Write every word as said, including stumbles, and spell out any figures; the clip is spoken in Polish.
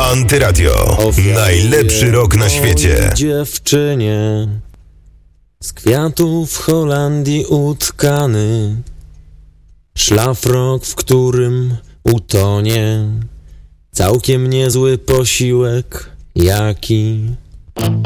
Antyradio. Najlepszy rok na świecie. Dziewczynie z kwiatów w Holandii utkany, szlafrok, w którym utonie całkiem niezły posiłek, jaki